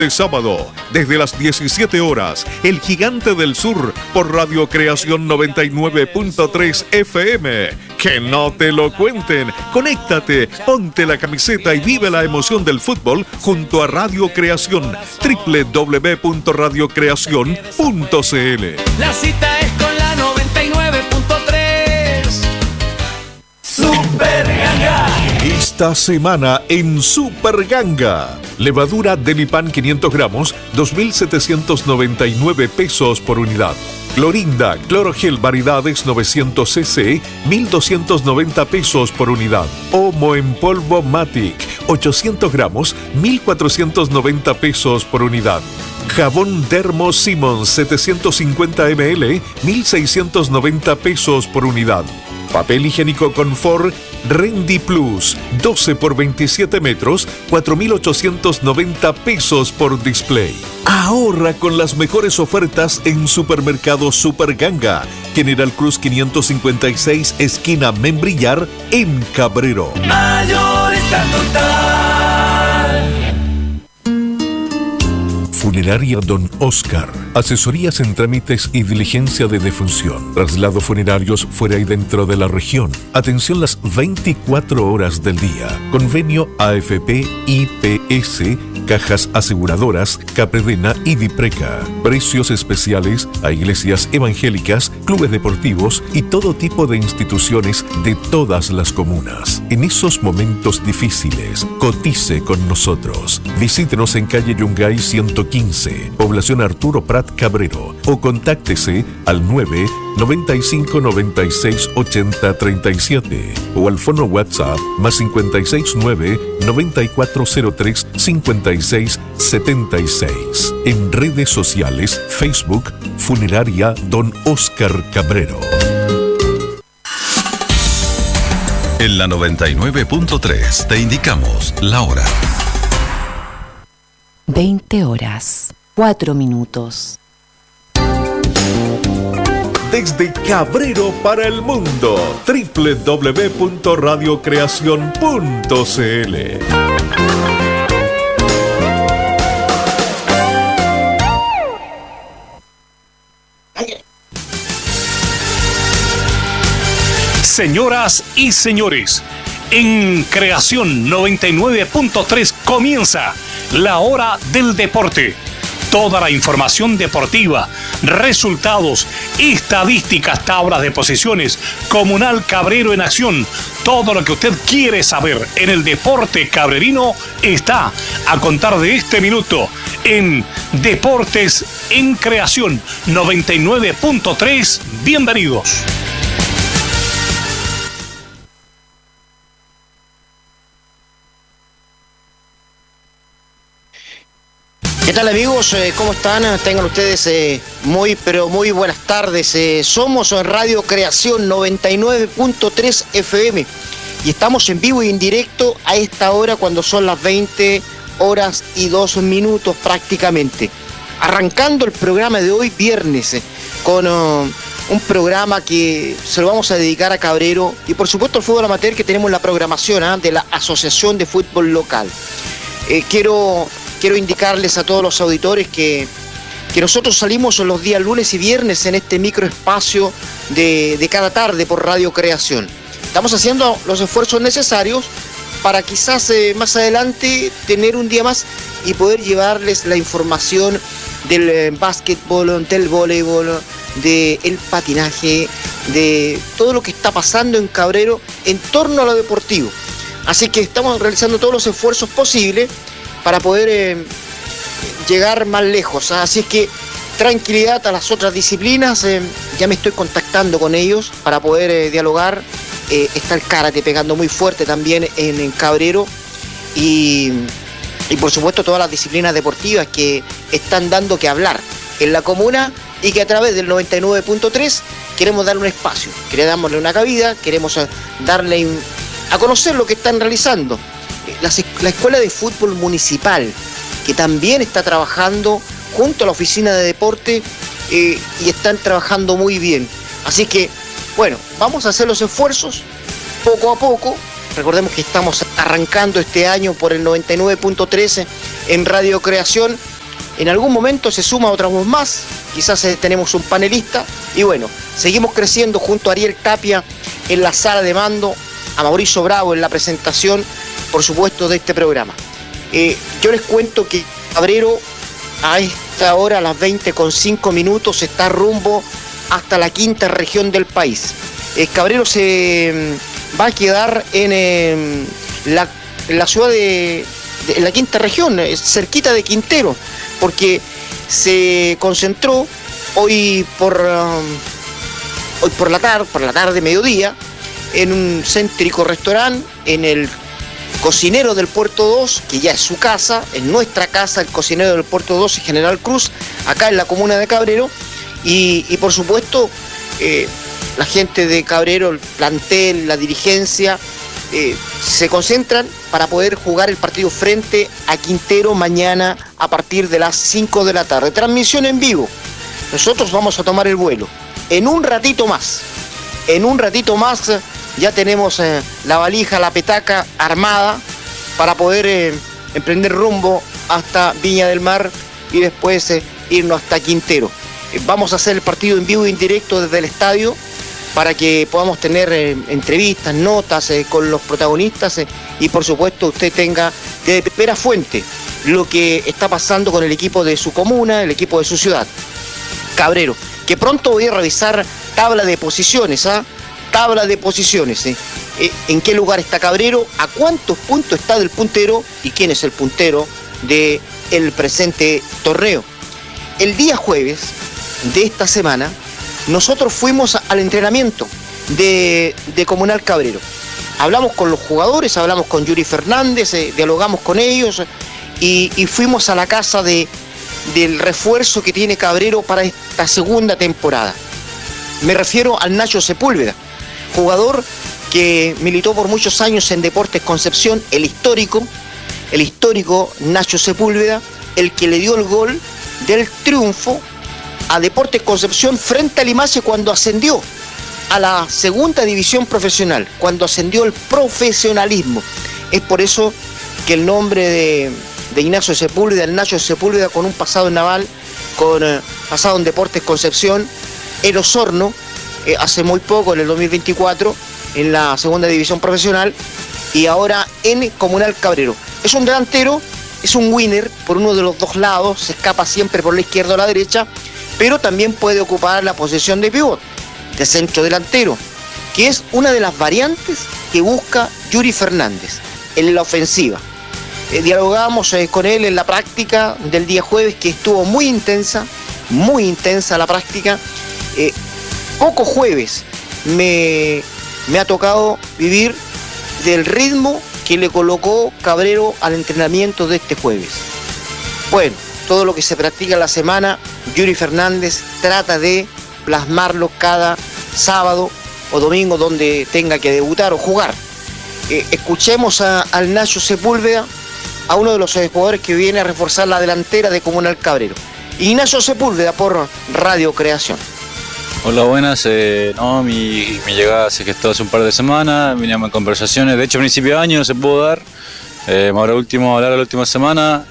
De sábado, desde las 17 horas, El Gigante del Sur por Radio Creación 99.3 FM. Que no te lo cuenten. Conéctate, ponte la camiseta y vive la emoción del fútbol junto a Radio Creación. www.radiocreacion.cl. La cita es con la 99.3. Super Ganga. Esta semana en Super Ganga. Levadura Delipan 500 gramos, 2.799 pesos por unidad. Clorinda, Clorogel variedades 900 cc, 1.290 pesos por unidad. Omo en polvo Matic, 800 gramos, 1.490 pesos por unidad. Jabón Dermo Simmons 750 ml, 1.690 pesos por unidad. Papel higiénico Confort Rendi Plus, 12 por 27 metros, 4.890 pesos por display. Ahorra con las mejores ofertas en Supermercado Super Ganga, General Cruz 556, esquina Membrillar, en Cabrero. Mayorista Total. Funeraria Don Oscar. Asesorías en trámites y diligencia de defunción. Traslados funerarios fuera y dentro de la región. Atención las 24 horas del día. Convenio AFP, IPS, Cajas Aseguradoras, Capredena y Dipreca. Precios especiales a iglesias evangélicas, clubes deportivos y todo tipo de instituciones de todas las comunas. En esos momentos difíciles, cotice con nosotros. Visítenos en calle Yungay 115, población Arturo Prat Cabrero, o contáctese al 9 95 96 80 37 o al fono WhatsApp más 56 9 9403 56 76. En redes sociales, Facebook, Funeraria Don Oscar Cabrero. En la 99.3 te indicamos la hora. 20 horas, 4 minutos. Desde Cabrero para el mundo, www.radiocreacion.cl. Señoras y señores, en Creación 99.3 comienza la hora del deporte. Toda la información deportiva, resultados, estadísticas, tablas de posiciones, Comunal Cabrero en acción. Todo lo que usted quiere saber en el deporte cabrerino está a contar de este minuto en Deportes en Creación 99.3. Bienvenidos. ¿Qué tal, amigos? ¿Cómo están? Tengan ustedes muy buenas tardes. Somos en Radio Creación 99.3 FM y estamos en vivo y en directo a esta hora cuando son las 20 horas y 2 minutos prácticamente. Arrancando el programa de hoy viernes con un programa que se lo vamos a dedicar a Cabrero y por supuesto al fútbol amateur, que tenemos la programación de la Asociación de Fútbol Local. Quiero indicarles a todos los auditores que nosotros salimos los días lunes y viernes en este microespacio de cada tarde por Radio Creación. Estamos haciendo los esfuerzos necesarios para quizás más adelante tener un día más y poder llevarles la información del básquetbol, del voleibol, del patinaje, de todo lo que está pasando en Cabrero en torno a lo deportivo. Así que estamos realizando todos los esfuerzos posibles para poder llegar más lejos. Así es que tranquilidad a las otras disciplinas. Ya me estoy contactando con ellos para poder dialogar. Está el karate pegando muy fuerte también en Cabrero. Y por supuesto todas las disciplinas deportivas que están dando que hablar en la comuna y que a través del 99.3 queremos darle un espacio, queremos darle una cabida, queremos darle a conocer lo que están realizando. La Escuela de Fútbol Municipal, que también está trabajando junto a la Oficina de Deporte y están trabajando muy bien. Así que, bueno, vamos a hacer los esfuerzos poco a poco. Recordemos que estamos arrancando este año por el 99.13 en Radio Creación En algún momento se suma otra voz más, quizás tenemos un panelista, y bueno, seguimos creciendo junto a Ariel Tapia en la sala de mando, a Mauricio Bravo en la presentación, por supuesto, de este programa. Yo les cuento que Cabrero a esta hora, a las 20:05, está rumbo hasta la quinta región del país. Cabrero se va a quedar en la ciudad de la quinta región, cerquita de Quintero, porque se concentró hoy por la tarde, mediodía, en un céntrico restaurante, en el Cocinero del Puerto 2, que ya es su casa, es nuestra casa, el Cocinero del Puerto 2 y General Cruz, acá en la comuna de Cabrero, y por supuesto la gente de Cabrero, el plantel, la dirigencia, se concentran para poder jugar el partido frente a Quintero mañana a partir de las 5 de la tarde. Transmisión en vivo. Nosotros vamos a tomar el vuelo. En un ratito más ya tenemos la valija, la petaca armada para poder emprender rumbo hasta Viña del Mar y después irnos hasta Quintero. Vamos a hacer el partido en vivo e indirecto desde el estadio para que podamos tener entrevistas, notas con los protagonistas y por supuesto usted tenga de primera fuente lo que está pasando con el equipo de su comuna, el equipo de su ciudad, Cabrero, que pronto voy a revisar tabla de posiciones, tabla de posiciones, en qué lugar está Cabrero, a cuántos puntos está del puntero y quién es el puntero del presente torneo. El día jueves de esta semana nosotros fuimos al entrenamiento de Comunal Cabrero. Hablamos con los jugadores, hablamos con Yuri Fernández, dialogamos con ellos y fuimos a la casa del refuerzo que tiene Cabrero para esta segunda temporada. Me refiero al Nacho Sepúlveda, jugador que militó por muchos años en Deportes Concepción, el histórico Nacho Sepúlveda, el que le dio el gol del triunfo a Deportes Concepción frente a Limache cuando ascendió a la segunda división profesional, cuando ascendió el profesionalismo. Es por eso que el nombre de Ignacio Sepúlveda, el Nacho Sepúlveda, con un pasado en Naval, con pasado en Deportes Concepción, en Osorno, hace muy poco, en el 2024, en la segunda división profesional, y ahora en Comunal Cabrero. Es un delantero, es un winner por uno de los dos lados, se escapa siempre por la izquierda o la derecha, pero también puede ocupar la posición de pívot, de centro delantero, que es una de las variantes que busca Yuri Fernández en la ofensiva. Dialogamos con él en la práctica del día jueves, que estuvo muy intensa la práctica. Pocos jueves me ha tocado vivir del ritmo que le colocó Cabrero al entrenamiento de este jueves. Bueno, todo lo que se practica en la semana, Yuri Fernández trata de plasmarlo cada sábado o domingo donde tenga que debutar o jugar. Escuchemos al Nacho Sepúlveda, a uno de los jugadores que viene a reforzar la delantera de Comunal Cabrero. Ignacio Sepúlveda por Radio Creación. Hola, buenas. Mi llegada se gestó hace un par de semanas, veníamos en conversaciones, de hecho a principio de año se pudo dar, ahora último hablar la última semana,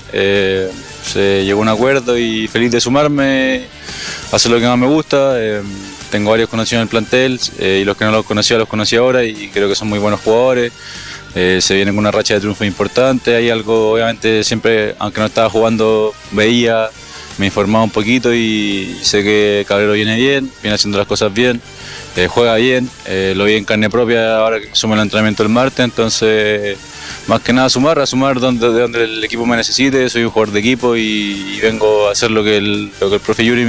se llegó a un acuerdo y feliz de sumarme, hacer lo que más me gusta. Tengo varios conocidos en el plantel y los que no los conocí ahora y creo que son muy buenos jugadores. Se vienen con una racha de triunfos importante, hay algo, obviamente siempre, aunque no estaba jugando, veía, me informaba un poquito y sé que Cabrero viene bien, viene haciendo las cosas bien, juega bien, lo vi en carne propia ahora que sumo el entrenamiento el martes, entonces más que nada sumar donde el equipo me necesite. Soy un jugador de equipo y vengo a hacer lo que el profe Yuri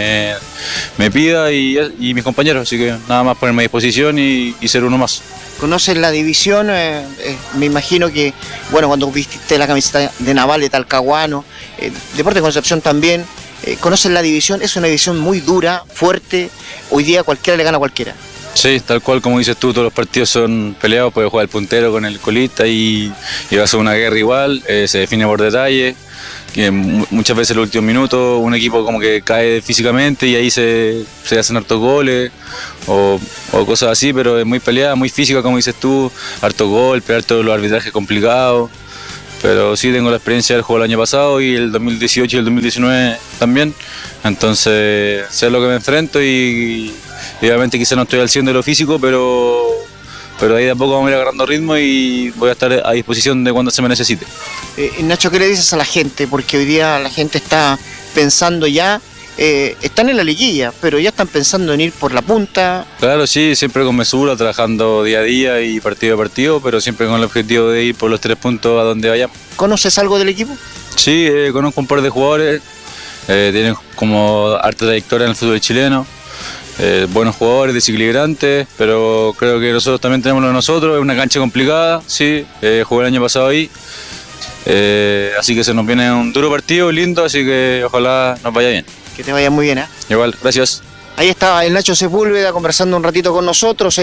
me pida y mis compañeros, así que nada más ponerme a disposición y ser uno más. ¿Conoces la división? Me imagino que, bueno, cuando vististe la camiseta de Naval de Talcahuano, Deportes Concepción también, ¿conoces la división? Es una división muy dura, fuerte, hoy día cualquiera le gana a cualquiera. Sí, tal cual como dices tú, todos los partidos son peleados, puede jugar el puntero con el colista y va a ser una guerra igual, se define por detalle, que muchas veces en el último minuto un equipo como que cae físicamente y ahí se hacen hartos goles o cosas así, pero es muy peleada, muy física como dices tú, harto golpe, harto los arbitrajes complicados, pero sí tengo la experiencia del juego el año pasado y el 2018 y el 2019 también. Entonces sé lo que me enfrento y obviamente quizá no estoy al 100 de lo físico, pero ahí de a poco vamos a ir agarrando ritmo y voy a estar a disposición de cuando se me necesite. Nacho, ¿qué le dices a la gente? Porque hoy día la gente está pensando ya, están en la liguilla, pero ya están pensando en ir por la punta. Claro, sí, siempre con mesura, trabajando día a día y partido a partido, pero siempre con el objetivo de ir por los 3 puntos a donde vayamos. ¿Conoces algo del equipo? Sí, conozco un par de jugadores, tienen como harta trayectoria en el fútbol chileno, buenos jugadores, desequilibrantes, pero creo que nosotros también tenemos lo de nosotros. Es una cancha complicada, sí, jugué el año pasado ahí, así que se nos viene un duro partido, lindo, así que ojalá nos vaya bien. Que te vaya muy bien, ¿eh? Igual, gracias. Ahí estaba el Nacho Sepúlveda conversando un ratito con nosotros.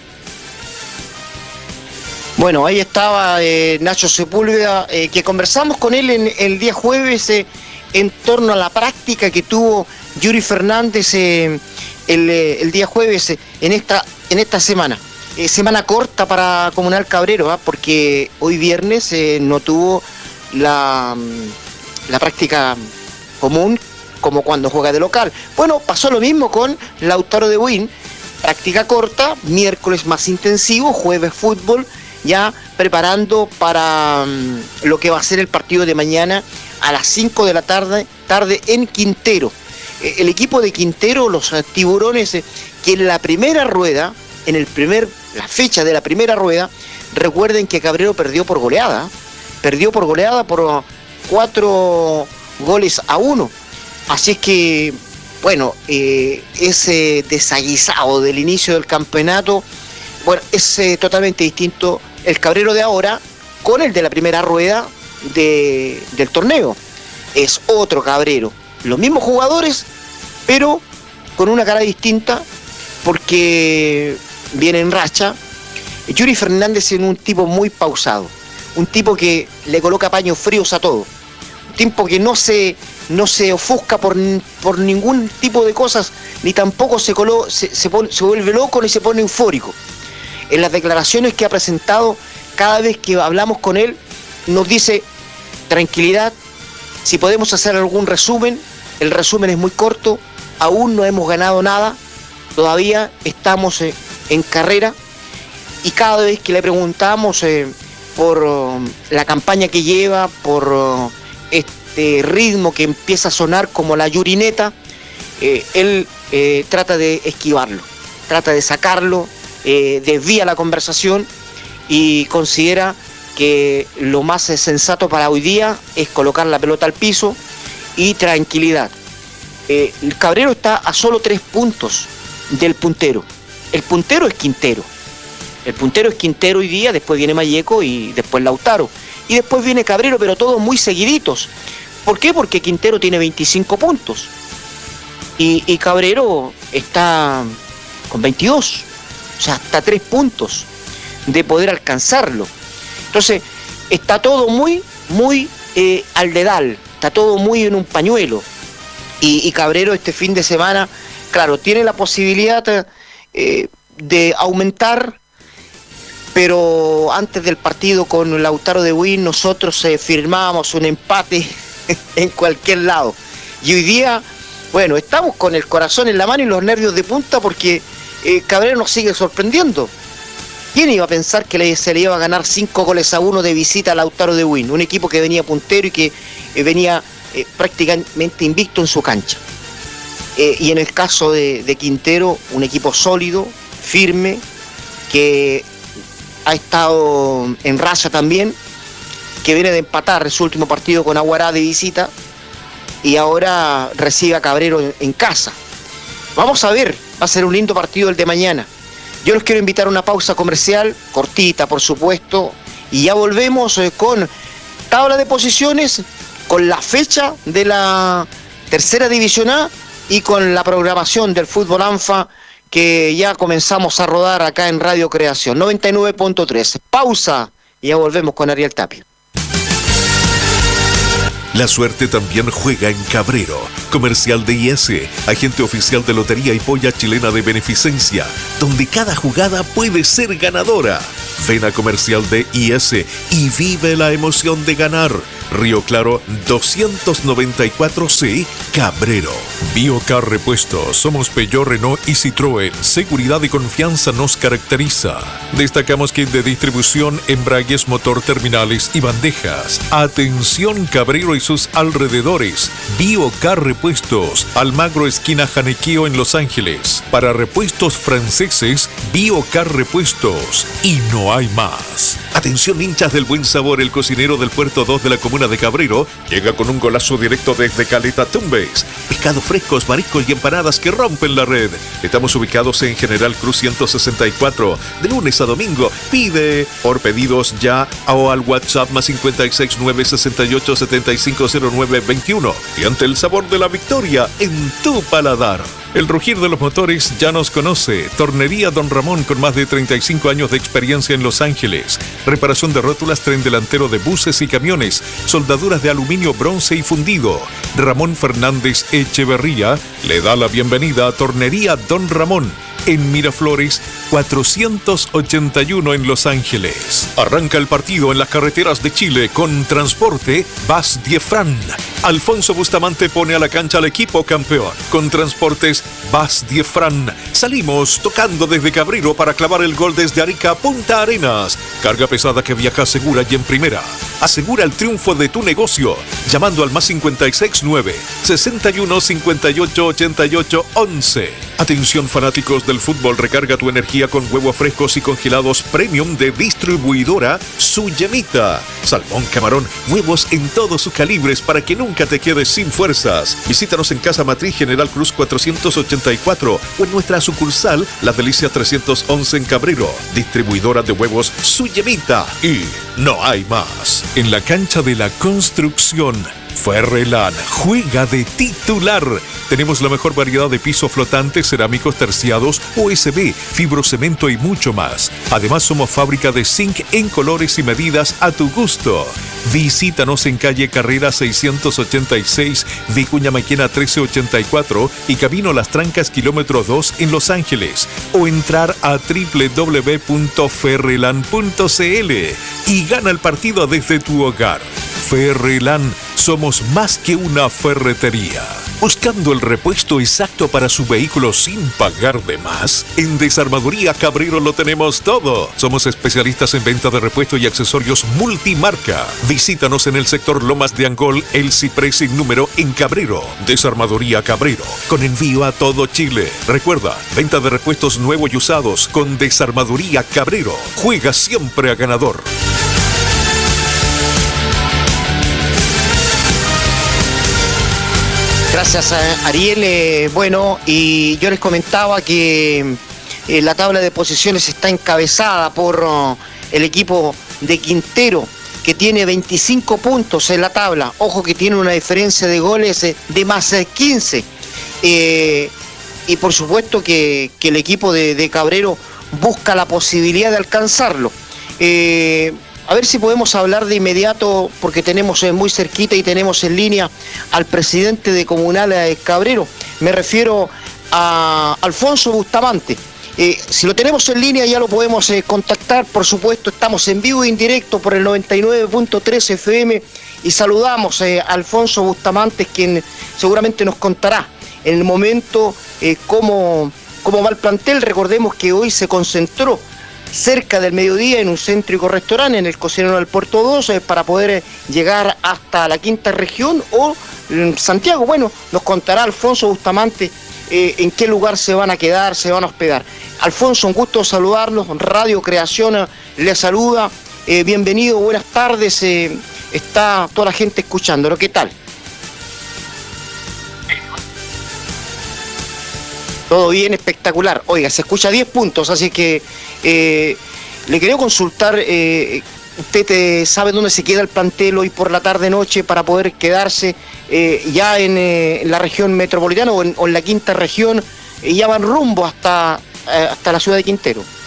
Bueno, ahí estaba Nacho Sepúlveda, que conversamos con él el día jueves en torno a la práctica que tuvo Yuri Fernández el día jueves en esta semana. Semana corta para Comunal Cabrero, porque hoy viernes no tuvo la práctica común como cuando juega de local. Bueno, pasó lo mismo con Lautaro de Buin, práctica corta, miércoles más intensivo, jueves fútbol, ya preparando para lo que va a ser el partido de mañana a las 5 de la tarde en Quintero. El equipo de Quintero, los tiburones, que en la primera rueda, la fecha de la primera rueda, recuerden que Cabrero perdió por goleada por 4-1. Así es que, bueno, ese desaguisado del inicio del campeonato, bueno, es totalmente distinto el Cabrero de ahora con el de la primera rueda del torneo. Es otro Cabrero. Los mismos jugadores, pero con una cara distinta, porque viene en racha. Yuri Fernández es un tipo muy pausado, un tipo que le coloca paños fríos a todo, un tipo que no se ofusca por ningún tipo de cosas, ni tampoco se vuelve loco ni se pone eufórico. En las declaraciones que ha presentado, cada vez que hablamos con él, nos dice tranquilidad. Si podemos hacer algún resumen, el resumen es muy corto, aún no hemos ganado nada, todavía estamos en carrera, y cada vez que le preguntamos por la campaña que lleva, por este ritmo que empieza a sonar como la yurineta, él trata de esquivarlo, trata de sacarlo, desvía la conversación y considera que lo más sensato para hoy día es colocar la pelota al piso y tranquilidad. El Cabrero está a solo 3 puntos del puntero. El puntero es Quintero. El puntero es Quintero hoy día, después viene Malleco y después Lautaro. Y después viene Cabrero, pero todos muy seguiditos. ¿Por qué? Porque Quintero tiene 25 puntos. Y Cabrero está con 22. O sea, hasta 3 puntos de poder alcanzarlo. Entonces, está todo muy al dedal. Está todo muy en un pañuelo. Y Cabrero este fin de semana, claro, tiene la posibilidad de aumentar, pero antes del partido con Lautaro de Buin nosotros firmábamos un empate en cualquier lado. Y hoy día, bueno, estamos con el corazón en la mano y los nervios de punta porque Cabrero nos sigue sorprendiendo. ¿Quién iba a pensar que se le iba a ganar 5-1 de visita a Lautaro de Buin? Un equipo que venía puntero y que venía prácticamente invicto en su cancha. Y en el caso de Quintero, un equipo sólido, firme, que ha estado en racha también, que viene de empatar su último partido con Aguará de visita y ahora recibe a Cabrero en casa. Vamos a ver, va a ser un lindo partido el de mañana. Yo los quiero invitar a una pausa comercial, cortita por supuesto, y ya volvemos con tabla de posiciones, con la fecha de la tercera división A y con la programación del fútbol ANFA que ya comenzamos a rodar acá en Radio Creación 99.3. Pausa y ya volvemos con Ariel Tapia. La suerte también juega en Cabrero. Comercial de IS, agente oficial de Lotería y Polla Chilena de Beneficencia, donde cada jugada puede ser ganadora. Ven a Comercial de IS y vive la emoción de ganar. Río Claro 294C, Cabrero. Biocar Repuestos. Somos Peugeot, Renault y Citroën. Seguridad y confianza nos caracteriza. Destacamos kit de distribución, embragues, motor, terminales y bandejas. Atención Cabrero y sus alrededores. Biocar Repuestos. Almagro, esquina Janequeo en Los Ángeles. Para repuestos franceses, Biocar Repuestos. Y no hay más. Atención hinchas del buen sabor. El cocinero del Puerto 2 de la comuna de Cabrero llega con un golazo directo desde Caleta Tumbes. Pescados frescos, mariscos y empanadas que rompen la red. Estamos ubicados en General Cruz 164. De lunes a domingo. Pide por pedidos ya o al WhatsApp más 569 68 75 09 21. Y ante el sabor de la victoria en tu paladar. El rugir de los motores ya nos conoce. Tornería Don Ramón, con más de 35 años de experiencia en Los Ángeles. Reparación de rótulas, tren delantero de buses y camiones. Soldaduras de aluminio, bronce y fundido. Ramón Fernández Echeverría le da la bienvenida a Tornería Don Ramón, en Miraflores 481 en Los Ángeles. Arranca el partido en las carreteras de Chile con Transporte Bas Diefran. Alfonso Bustamante pone a la cancha al equipo campeón. Con Transportes Bas Diefran salimos tocando desde Cabrero para clavar el gol desde Arica a Punta Arenas. Carga pesada que viaja segura y en primera. Asegura el triunfo de tu negocio llamando al más 569 61 58 88 11. Atención fanáticos del fútbol, recarga tu energía con huevos frescos y congelados premium de distribuidora Su Yemita. Salmón, camarón, huevos en todos sus calibres para que nunca te quedes sin fuerzas. Visítanos en Casa Matriz General Cruz 484 o en nuestra sucursal La Delicia 311 en Cabrero. Distribuidora de huevos Su Yemita. Y no hay más. En la cancha de la construcción, Ferrelan juega de titular. Tenemos la mejor variedad de piso flotante, cerámicos terciados, OSB, fibrocemento y mucho más. Además, somos fábrica de zinc en colores y medidas a tu gusto. Visítanos en calle Carrera 686, Vicuña Maquena 1384 y Camino Las Trancas, kilómetro 2 en Los Ángeles. O entrar a www.ferrelan.cl y gana el partido desde tu hogar. Ferrelan, somos más que una ferretería. ¿Buscando el repuesto exacto para su vehículo sin pagar de más? En Desarmaduría Cabrero lo tenemos todo. Somos especialistas en venta de repuestos y accesorios multimarca. Visítanos en el sector Lomas de Angol, El Ciprés sin número en Cabrero. Desarmaduría Cabrero, con envío a todo Chile. Recuerda, venta de repuestos nuevos y usados con Desarmaduría Cabrero. Juega siempre a ganador. Gracias, Ariel. Bueno, y yo les comentaba que la tabla de posiciones está encabezada por el equipo de Quintero, que tiene 25 puntos en la tabla. Ojo que tiene una diferencia de goles de más 15. Y por supuesto que el equipo de Cabrero busca la posibilidad de alcanzarlo. A ver si podemos hablar de inmediato, porque tenemos muy cerquita y tenemos en línea al presidente de Comunal Cabrero. Me refiero a Alfonso Bustamante. Si lo tenemos en línea ya lo podemos contactar, por supuesto. Estamos en vivo e indirecto por el 99.3 FM y saludamos a Alfonso Bustamante, quien seguramente nos contará en el momento cómo va el plantel. Recordemos que hoy se concentró cerca del mediodía en un céntrico restaurante en el Cocinero del Puerto 2 para poder llegar hasta la quinta región o Santiago. Bueno, nos contará Alfonso Bustamante en qué lugar se van a quedar, se van a hospedar. Alfonso, un gusto saludarlos. Radio Creación le saluda. Bienvenido, buenas tardes. Está toda la gente escuchándolo. ¿Qué tal? Todo bien, espectacular. Oiga, se escucha 10 puntos, así que le quería consultar, ¿usted sabe dónde se queda el plantel hoy por la tarde-noche para poder quedarse ya en la región metropolitana o en la quinta región? Ya van rumbo hasta la ciudad de Quintero.